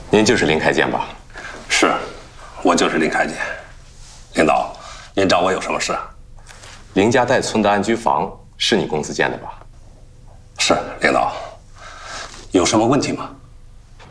您就是林开建吧？ 是，我就是林开建。领导，您找我有什么事啊？ 林家带村的安居房是你公司建的吧？ 是，领导。有什么问题吗？